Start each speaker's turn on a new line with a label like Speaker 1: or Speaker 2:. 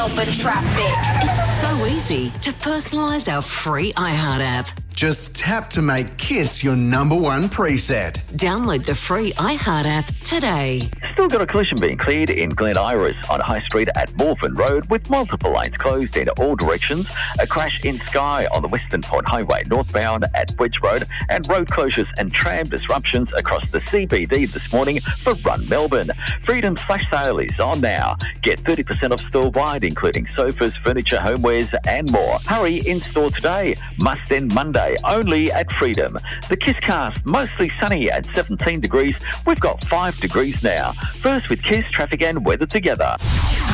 Speaker 1: Melbourne traffic.
Speaker 2: It's so easy to personalise our free iHeart app.
Speaker 3: Just tap to make KISS your number one preset.
Speaker 2: Download the free iHeart app today.
Speaker 4: Still got a collision being cleared in Glen Iris on High Street at Morven Road with multiple lanes closed in all directions. A crash in Skye on the Western Port Highway northbound at Wedge Road, and road closures and tram disruptions across the CBD this morning for Run Melbourne. Freedom Flash Sale is on now. Get 30% off store-wide, including sofas, furniture, homewares and more. Hurry in store today. Must end Monday. Only at Freedom. The KISScast, mostly sunny at 17 degrees. We've got 5 degrees now. First with KISS, traffic and weather together.